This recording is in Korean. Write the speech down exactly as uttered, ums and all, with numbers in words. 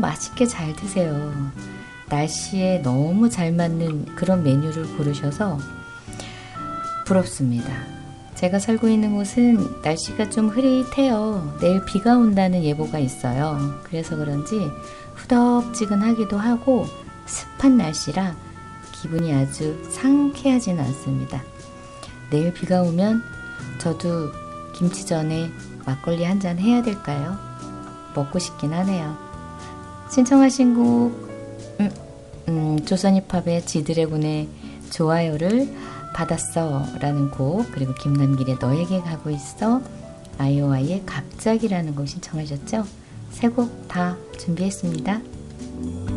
맛있게 잘 드세요. 날씨에 너무 잘 맞는 그런 메뉴를 고르셔서 부럽습니다. 제가 살고 있는 곳은 날씨가 좀 흐릿해요. 내일 비가 온다는 예보가 있어요. 그래서 그런지 후덥지근하기도 하고 습한 날씨라 기분이 아주 상쾌하지는 않습니다. 내일 비가 오면 저도 김치전에 막걸리 한 잔 해야 될까요? 먹고 싶긴 하네요. 신청하신 곡 음, 음, 조선힙합의 지드래곤의 좋아요를 받았어 라는 곡, 그리고 김남길의 너에게 가고 있어, 아이오아이의 갑자기라는 곡 신청하셨죠? 세 곡 다 준비했습니다.